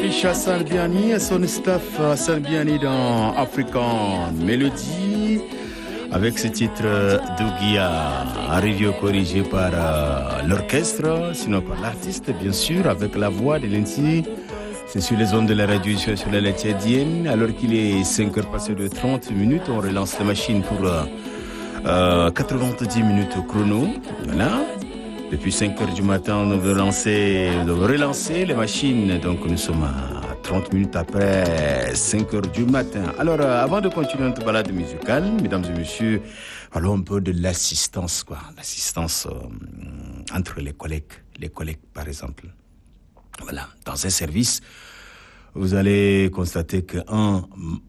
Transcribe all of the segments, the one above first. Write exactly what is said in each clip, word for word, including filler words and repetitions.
Patricia Salviani et son staff Salviani dans African Melody avec ce titre Dougia, arrivé corrigé par euh, l'orchestre, sinon par l'artiste bien sûr, avec la voix de Lensi. C'est sur les ondes de la radio sur la Lattiadienne. Alors qu'il est cinq heures passées de trente minutes, on relance la machine pour euh, euh, quatre-vingt-dix minutes au chrono. Voilà. Depuis cinq heures du matin, on veut relancer, on veut relancer les machines. Donc nous sommes à trente minutes après cinq heures du matin. Alors euh, avant de continuer notre balade musicale, mesdames et messieurs, parlons un peu de l'assistance, quoi. L'assistance euh, entre les collègues, les collègues par exemple. Voilà, dans un service, vous allez constater qu'un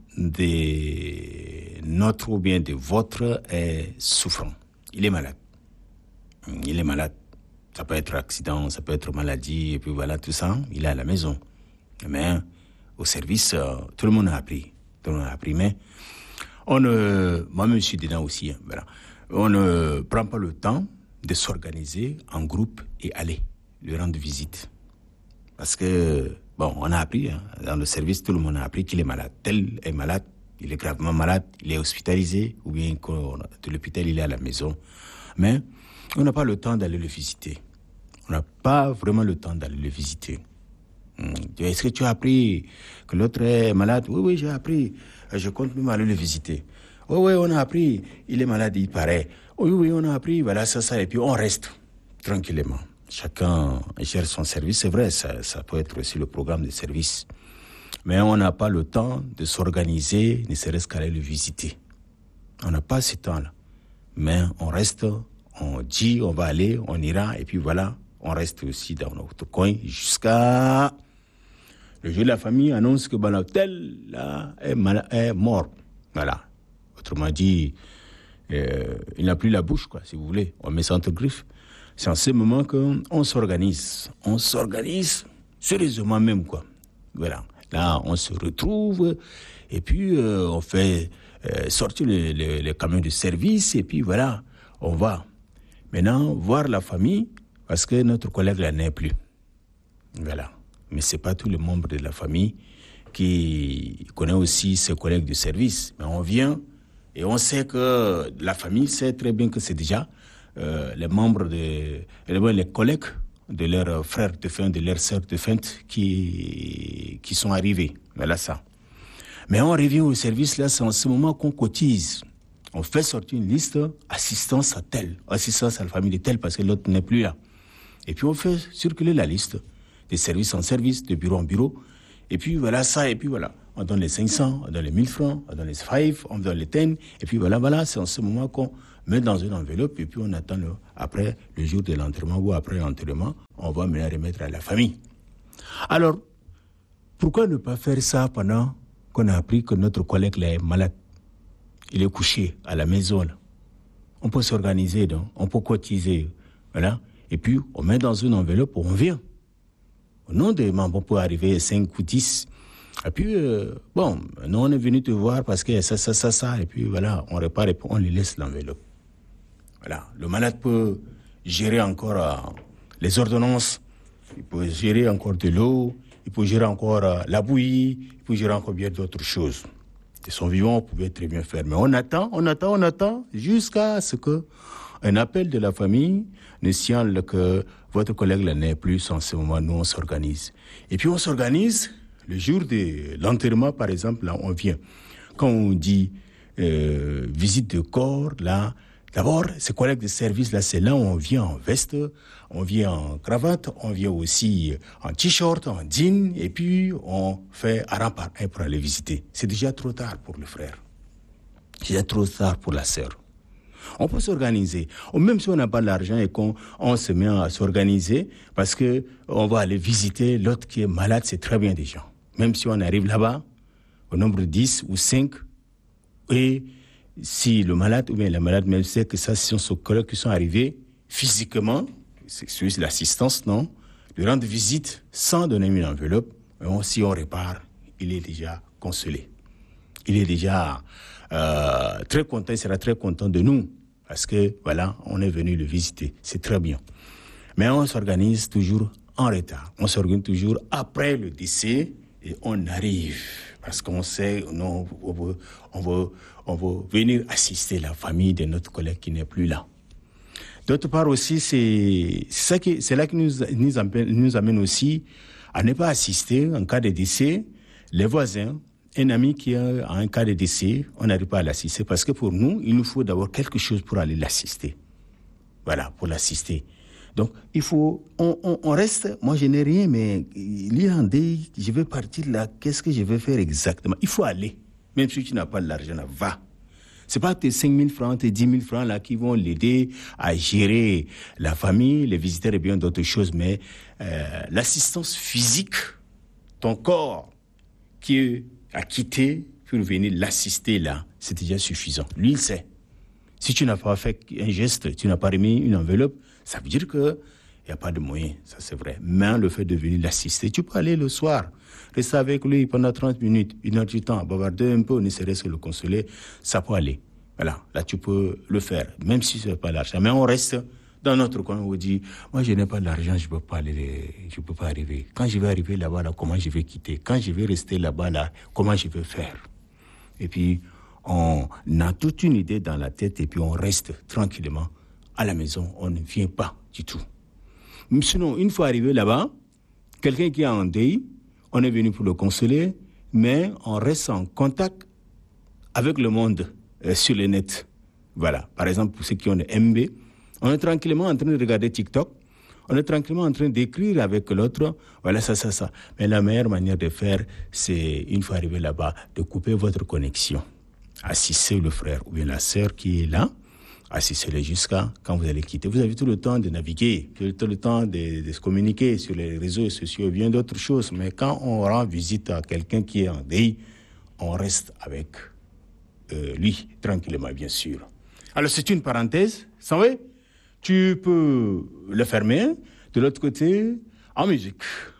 des nôtres ou bien de votre est souffrant. Il est malade. Il est malade. Ça peut être accident, ça peut être maladie, et puis voilà, tout ça, il est à la maison. Mais au service, euh, tout le monde a appris. Tout le monde a appris, mais on ne... Moi-même, je suis dedans aussi. Hein, voilà. On ne prend pas le temps de s'organiser en groupe et aller lui rendre visite. Parce que, bon, on a appris, hein, dans le service, tout le monde a appris qu'il est malade. Tel est malade, il est gravement malade, il est hospitalisé, ou bien de l'hôpital, il est à la maison. Mais on n'a pas le temps d'aller le visiter. On n'a pas vraiment le temps d'aller le visiter. Hum. Est-ce que tu as appris que l'autre est malade? Oui, oui, j'ai appris. Je compte même aller le visiter. Oui, oui, on a appris. Il est malade, il paraît. Oui, oui, on a appris. Voilà, ça, ça. Et puis on reste tranquillement. Chacun gère son service. C'est vrai, ça, ça peut être aussi le programme de service. Mais on n'a pas le temps de s'organiser, ne serait-ce qu'aller le visiter. On n'a pas ce temps-là. Mais on reste, on dit, on va aller, on ira, et puis voilà, on reste aussi dans notre coin jusqu'à le jour de la famille annonce que ben, tel là est, mal, est mort. Voilà. Autrement dit, euh, il n'a plus la bouche, quoi, si vous voulez. On met ça entre griffes. C'est en ce moment qu'on s'organise. On s'organise sérieusement même, quoi. Voilà. Là, on se retrouve et puis euh, on fait euh, sortir les, les, les camions de service et puis voilà, on va maintenant voir la famille parce que notre collègue là n'est plus. Voilà. Mais c'est pas tous les membres de la famille qui connaissent aussi ses collègues de service. Mais on vient et on sait que la famille sait très bien que c'est déjà euh, les membres de les collègues de leurs frères défunts, de leurs sœurs défuntes qui, qui sont arrivés. Voilà ça. Mais on revient au service, là, c'est en ce moment qu'on cotise. On fait sortir une liste, assistance à tel, assistance à la famille de tel, parce que l'autre n'est plus là. Et puis on fait circuler la liste, de service en service, de bureau en bureau. Et puis voilà ça, et puis voilà. On donne les cinq cents, on donne les mille francs, on donne les cinq, on donne les dix. Et puis voilà, voilà, c'est en ce moment qu'on met dans une enveloppe et puis on attend le, après le jour de l'enterrement ou après l'enterrement, on va me la remettre à la famille. Alors, pourquoi ne pas faire ça pendant qu'on a appris que notre collègue là est malade? Il est couché à la maison là. On peut s'organiser, donc, on peut cotiser, voilà. Et puis on met dans une enveloppe, on vient. Au nom des membres, on peut arriver cinq ou dix. Et puis, euh, bon, nous on est venu te voir parce que ça, ça, ça, ça, et puis voilà, on répare et puis on lui laisse l'enveloppe. Voilà, le malade peut gérer encore euh, les ordonnances, il peut gérer encore de l'eau, il peut gérer encore euh, la bouillie, il peut gérer encore bien d'autres choses. De son vivant, on pouvait très bien faire. Mais on attend, on attend, on attend, jusqu'à ce qu'un appel de la famille ne signale que votre collègue là n'est plus. En ce moment, nous, on s'organise. Et puis, on s'organise le jour de l'enterrement, par exemple, là, on vient. Quand on dit euh, visite de corps, là, d'abord, ces collègues de service, là, c'est là où on vient en veste, on vient en cravate, on vient aussi en t-shirt, en jean, et puis on fait un rang par un pour aller visiter. C'est déjà trop tard pour le frère. C'est déjà trop tard pour la sœur. On peut s'organiser. Même si on n'a pas l'argent et qu'on on se met à s'organiser, parce que on va aller visiter l'autre qui est malade, c'est très bien déjà. Même si on arrive là-bas, au nombre de dix ou cinq, et si le malade ou bien la malade même sait que ça, ce sont ses collègues qui sont arrivés physiquement, c'est l'assistance, non, de rendre visite sans donner une enveloppe, on, si on répare, il est déjà consolé. Il est déjà euh, très content, il sera très content de nous, parce que, voilà, on est venu le visiter. C'est très bien. Mais on s'organise toujours en retard. On s'organise toujours après le décès et on arrive. Parce qu'on sait, non, on veut, on veut, on veut venir assister la famille de notre collègue qui n'est plus là. D'autre part aussi, c'est, c'est, ça qui, c'est là qui nous, nous, amène, nous amène aussi à ne pas assister en cas de décès. Les voisins, un ami qui a un cas de décès, on n'arrive pas à l'assister parce que pour nous, il nous faut d'abord quelque chose pour aller l'assister. Voilà, pour l'assister. Donc, il faut, on, on, on reste, moi je n'ai rien, mais il y a un dé, je vais partir là, qu'est-ce que je vais faire exactement? Il faut aller, même si tu n'as pas de l'argent, là, va. C'est pas tes cinq mille francs, tes dix mille francs là qui vont l'aider à gérer la famille, les visiteurs et bien d'autres choses, mais euh, l'assistance physique, ton corps qui a quitté pour venir l'assister là, c'est déjà suffisant. Lui, il sait. Si tu n'as pas fait un geste, tu n'as pas remis une enveloppe, ça veut dire que il n'y a pas de moyen, ça c'est vrai. Mais le fait de venir l'assister, tu peux aller le soir, rester avec lui pendant trente minutes, une heure du temps, bavarder un peu, ne serait-ce que le consoler, ça peut aller. Voilà, là tu peux le faire, même si ce n'est pas l'argent. Mais on reste dans notre coin, on dit, moi je n'ai pas d'argent, je ne peux pas aller, je peux pas arriver. Quand je vais arriver là-bas, là, comment je vais quitter? Quand je vais rester là-bas, là, comment je vais faire? Et puis, on a toute une idée dans la tête et puis on reste tranquillement à la maison, on ne vient pas du tout. Sinon, une fois arrivé là-bas, quelqu'un qui est en deuil, on est venu pour le consoler, mais on reste en contact avec le monde euh, sur le net. Voilà. Par exemple, pour ceux qui ont le M B, on est tranquillement en train de regarder TikTok, on est tranquillement en train d'écrire avec l'autre, voilà, ça, ça, ça. Mais la meilleure manière de faire, c'est, une fois arrivé là-bas, de couper votre connexion. Assistez le frère ou bien la sœur qui est là, assistez-les jusqu'à quand vous allez quitter. Vous avez tout le temps de naviguer, tout le temps de, de se communiquer sur les réseaux sociaux, bien d'autres choses. Mais quand on rend visite à quelqu'un qui est en deuil, on reste avec euh, lui, tranquillement, bien sûr. Alors, c'est une parenthèse, ça va? Tu peux le fermer. De l'autre côté, en musique.